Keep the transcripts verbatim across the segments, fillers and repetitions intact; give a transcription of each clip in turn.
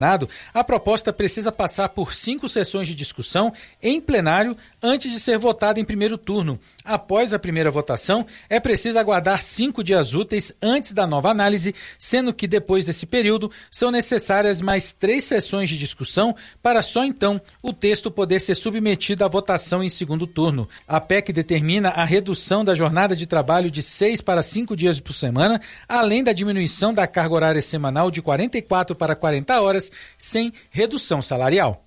A proposta precisa passar por cinco sessões de discussão em plenário antes de ser votada em primeiro turno. Após a primeira votação, é preciso aguardar cinco dias úteis antes da nova análise, sendo que depois desse período são necessárias mais três sessões de discussão para só então o texto poder ser submetido à votação em segundo turno. A P E C determina a redução da jornada de trabalho de seis para cinco dias por semana, além da diminuição da carga horária semanal de quarenta e quatro para quarenta horas, sem redução salarial.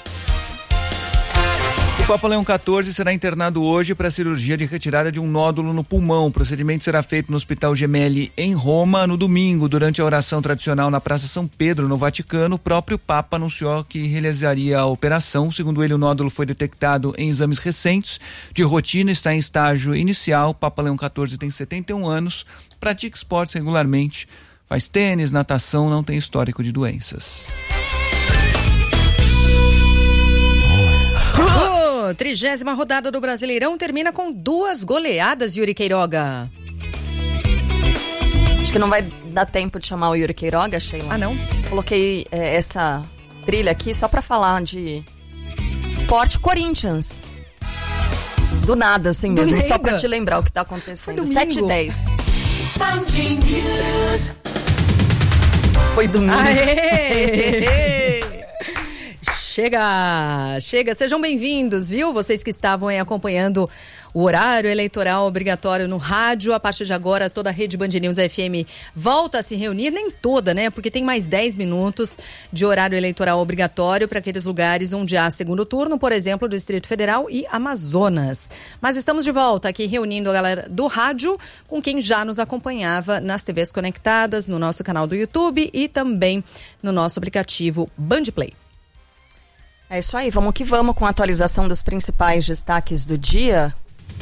O Papa Leão quatorze será internado hoje para cirurgia de retirada de um nódulo no pulmão. O procedimento será feito no Hospital Gemelli, em Roma, no domingo. Durante a oração tradicional na Praça São Pedro, no Vaticano, o próprio Papa anunciou que realizaria a operação. Segundo ele, o nódulo foi detectado em exames recentes de rotina, está em estágio inicial. O Papa Leão quatorze tem setenta e um anos, pratica esportes regularmente, faz tênis, natação, não tem histórico de doenças. Trigésima rodada do Brasileirão termina com duas goleadas, Yuri Queiroga. Acho que não vai dar tempo de chamar o Yuri Queiroga, Sheila. Ah, não? Coloquei é, essa trilha aqui só pra falar de esporte. Corinthians. Do nada, assim Do mesmo, nada. só pra te lembrar o que tá acontecendo. sete e dez. Foi domingo. Aê! Chega, chega, sejam bem-vindos, viu? Vocês que estavam aí acompanhando o horário eleitoral obrigatório no rádio. A partir de agora, toda a rede Band News F M volta a se reunir, nem toda, né? Porque tem mais dez minutos de horário eleitoral obrigatório para aqueles lugares onde há segundo turno, por exemplo, do Distrito Federal e Amazonas. Mas estamos de volta aqui reunindo a galera do rádio com quem já nos acompanhava nas T Vs conectadas, no nosso canal do YouTube e também no nosso aplicativo Band Play. É isso aí, vamos que vamos com a atualização dos principais destaques do dia.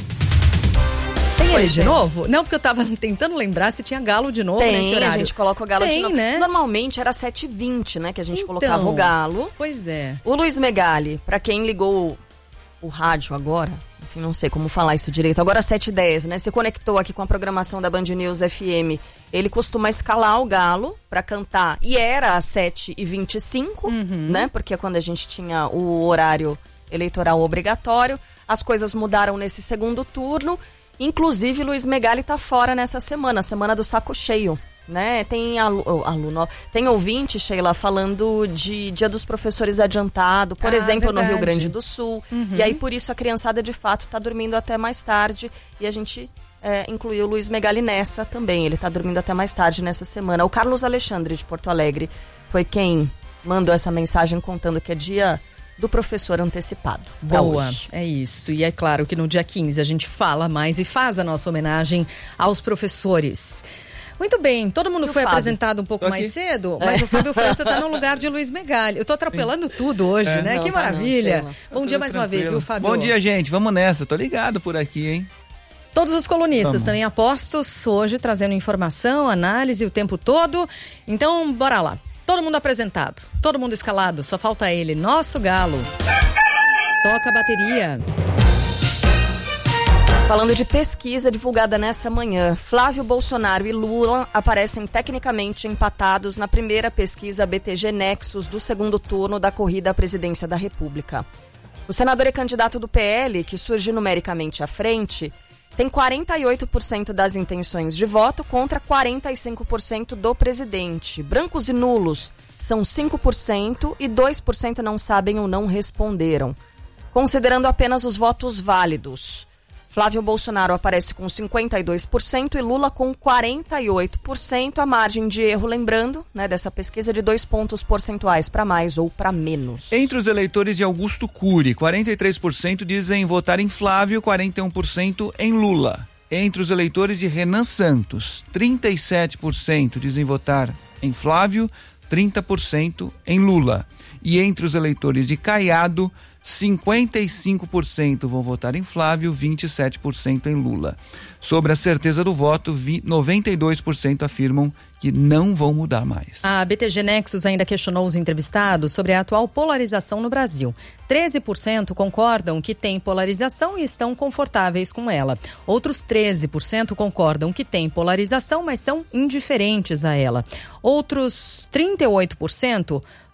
Tem ele Pois de é. novo? Não, porque eu tava tentando lembrar se tinha galo de novo nesse Tem, horário. a gente coloca o galo Tem, de novo. né? Normalmente era sete e vinte, né, que a gente Então, colocava o galo. Pois é. O Luiz Megali, pra quem ligou o, o rádio agora, enfim, não sei como falar isso direito, agora sete e dez, né, se conectou aqui com a programação da Band News F M, ele costuma escalar o galo pra cantar, e era às sete e vinte e cinco, Uhum. né, porque é quando a gente tinha o horário eleitoral obrigatório. As coisas mudaram nesse segundo turno, inclusive Luiz Megali tá fora nessa semana, semana do saco cheio. Né? Tem alu- aluno, tem ouvinte, Sheila, falando de Dia dos Professores adiantado, por Ah, exemplo, verdade. no Rio Grande do Sul. Uhum. E aí, por isso, a criançada, de fato, tá dormindo até mais tarde. E a gente é, incluiu o Luiz Megali nessa também. Ele tá dormindo até mais tarde nessa semana. O Carlos Alexandre, de Porto Alegre, foi quem mandou essa mensagem contando que é dia do professor antecipado. pra Boa, hoje. é isso. E é claro que no dia quinze a gente fala mais e faz a nossa homenagem aos professores. Muito bem, todo mundo E o foi Fábio? apresentado um pouco Tô mais aqui. cedo, mas o Fábio França tá no lugar de Luiz Megali. Eu tô atropelando tudo hoje, É. né? Não, que tá não, maravilha. Sheila. Bom dia Tudo mais uma vez, tranquilo. viu, Fábio? Bom dia, gente. Vamos nessa. Tô ligado por aqui, hein? Todos os colunistas Vamos. também apostos hoje, trazendo informação, análise o tempo todo. Então, bora lá. Todo mundo apresentado, todo mundo escalado, só falta ele, nosso galo. Toca a bateria. Falando de pesquisa divulgada nessa manhã, Flávio Bolsonaro e Lula aparecem tecnicamente empatados na primeira pesquisa B T G Nexus do segundo turno da corrida à presidência da República. O senador e candidato do P L, que surge numericamente à frente, tem quarenta e oito por cento das intenções de voto contra quarenta e cinco por cento do presidente. Brancos e nulos são cinco por cento e dois por cento não sabem ou não responderam. Considerando apenas os votos válidos, Flávio Bolsonaro aparece com cinquenta e dois por cento e Lula com quarenta e oito por cento. A margem de erro, lembrando, né, dessa pesquisa, de dois pontos percentuais para mais ou para menos. Entre os eleitores de Augusto Cury, quarenta e três por cento dizem votar em Flávio, quarenta e um por cento em Lula. Entre os eleitores de Renan Santos, trinta e sete por cento dizem votar em Flávio, trinta por cento em Lula. E entre os eleitores de Caiado, cinquenta e cinco por cento vão votar em Flávio, vinte e sete por cento em Lula. Sobre a certeza do voto, noventa e dois por cento afirmam que não vão mudar mais. A B T G Nexus ainda questionou os entrevistados sobre a atual polarização no Brasil. treze por cento concordam que tem polarização e estão confortáveis com ela. Outros treze por cento concordam que tem polarização, mas são indiferentes a ela. Outros trinta e oito por cento